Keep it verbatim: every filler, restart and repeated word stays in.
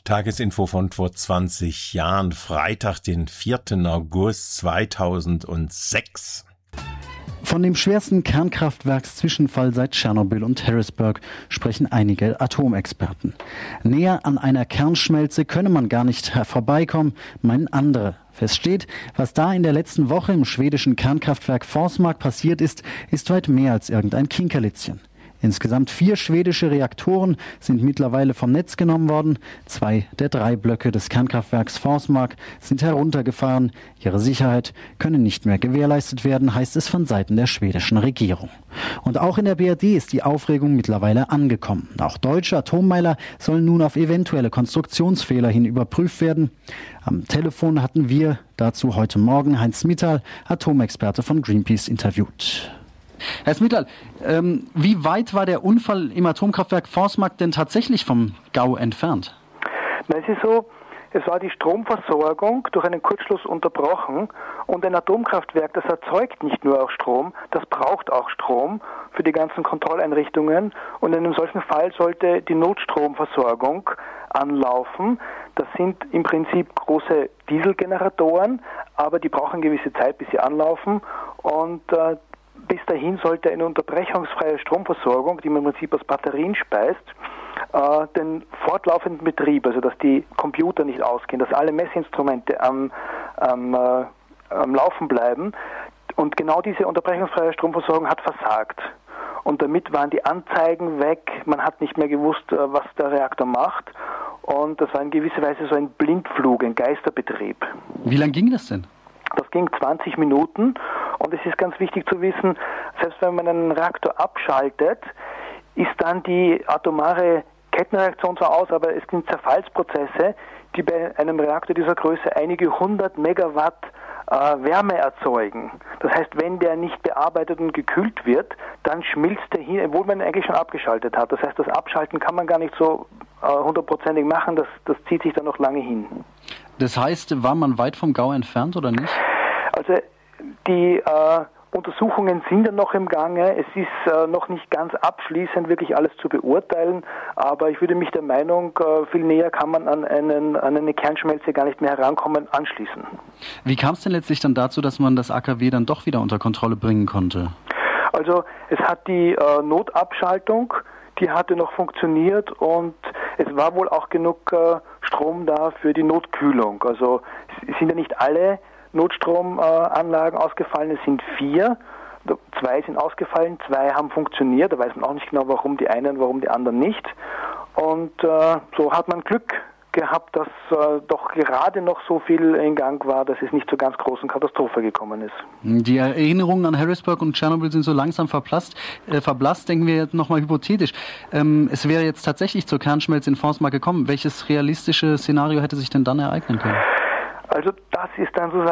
Tagesinfo von vor zwanzig Jahren, Freitag, den vierten August zweitausendsechs. Von dem schwersten Kernkraftwerkszwischenfall seit Tschernobyl und Harrisburg sprechen einige Atomexperten. Näher an einer Kernschmelze könne man gar nicht vorbeikommen, meinen andere. Fest steht, was da in der letzten Woche im schwedischen Kernkraftwerk Forsmark passiert ist, ist weit mehr als irgendein Kinkerlitzchen. Insgesamt vier schwedische Reaktoren sind mittlerweile vom Netz genommen worden. Zwei der drei Blöcke des Kernkraftwerks Forsmark sind heruntergefahren. Ihre Sicherheit könne nicht mehr gewährleistet werden, heißt es von Seiten der schwedischen Regierung. Und auch in der B R D ist die Aufregung mittlerweile angekommen. Auch deutsche Atommeiler sollen nun auf eventuelle Konstruktionsfehler hin überprüft werden. Am Telefon hatten wir dazu heute Morgen Heinz Mittal, Atomexperte von Greenpeace, interviewt. Herr Smittal, ähm, wie weit war der Unfall im Atomkraftwerk Forsmark denn tatsächlich vom Gau entfernt? Na, es ist so, es war die Stromversorgung durch einen Kurzschluss unterbrochen und ein Atomkraftwerk, das erzeugt nicht nur auch Strom, das braucht auch Strom für die ganzen Kontrolleinrichtungen und in einem solchen Fall sollte die Notstromversorgung anlaufen. Das sind im Prinzip große Dieselgeneratoren, aber die brauchen gewisse Zeit, bis sie anlaufen und äh, bis dahin sollte eine unterbrechungsfreie Stromversorgung, die man im Prinzip aus Batterien speist, äh, den fortlaufenden Betrieb, also dass die Computer nicht ausgehen, dass alle Messinstrumente am, am, äh, am Laufen bleiben. Und genau diese unterbrechungsfreie Stromversorgung hat versagt. Und damit waren die Anzeigen weg, man hat nicht mehr gewusst, äh, was der Reaktor macht. Und das war in gewisser Weise so ein Blindflug, ein Geisterbetrieb. Wie lang ging das denn? Das ging zwanzig Minuten und es ist ganz wichtig zu wissen, selbst wenn man einen Reaktor abschaltet, ist dann die atomare Kettenreaktion zwar aus, aber es sind Zerfallsprozesse, die bei einem Reaktor dieser Größe einige hundert Megawatt äh, Wärme erzeugen. Das heißt, wenn der nicht bearbeitet und gekühlt wird, dann schmilzt der hin, obwohl man ihn eigentlich schon abgeschaltet hat. Das heißt, das Abschalten kann man gar nicht so hundertprozentig äh, machen, das, das zieht sich dann noch lange hin. Das heißt, war man weit vom Gau entfernt oder nicht? Also die äh, Untersuchungen sind ja noch im Gange. Es ist äh, noch nicht ganz abschließend wirklich alles zu beurteilen, aber ich würde mich der Meinung, äh, viel näher kann man an, einen, an eine Kernschmelze gar nicht mehr herankommen, anschließen. Wie kam es denn letztlich dann dazu, dass man das A K W dann doch wieder unter Kontrolle bringen konnte? Also es hat die äh, Notabschaltung, die hatte noch funktioniert und es war wohl auch genug äh, Strom da für die Notkühlung. Also es sind ja nicht alle Notstromanlagen äh, ausgefallen, es sind vier. Zwei sind ausgefallen, zwei haben funktioniert. Da weiß man auch nicht genau, warum die einen, warum die anderen nicht. Und äh, so hat man Glück gehabt, dass äh, doch gerade noch so viel in Gang war, dass es nicht zur ganz großen Katastrophe gekommen ist. Die Erinnerungen an Harrisburg und Tschernobyl sind so langsam verblasst. Äh, verblasst, denken wir jetzt nochmal hypothetisch. Ähm, es wäre jetzt tatsächlich zur Kernschmelze in Forsmark gekommen. Welches realistische Szenario hätte sich denn dann ereignen können? Also das ist dann sozusagen